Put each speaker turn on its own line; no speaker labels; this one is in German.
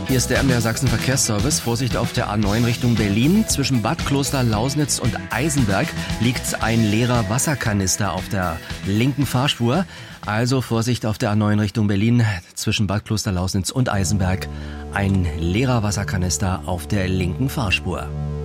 Hier ist der MDR Sachsen Verkehrsservice. Vorsicht auf der A9 Richtung Berlin. Zwischen Bad Kloster Lausnitz und Eisenberg liegt ein leerer Wasserkanister auf der linken Fahrspur. Also Vorsicht auf der A9 Richtung Berlin. Zwischen Bad Kloster Lausnitz und Eisenberg ein leerer Wasserkanister auf der linken Fahrspur.